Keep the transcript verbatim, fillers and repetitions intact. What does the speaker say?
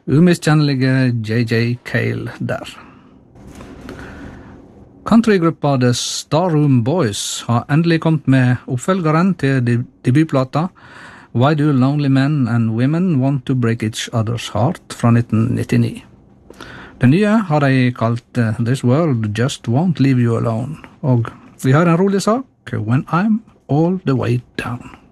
umiskjennelige J J Cale der. Countrygruppa The Starroom Boys har endelig kommet med oppfølgeren til debutplata Why Do Lonely Men and Women Want to Break Each Other's Heart fra nitten nittini. Det nye har de kalt This World Just Won't Leave You Alone, og vi har en rolig sak, When I'm All the Way Down.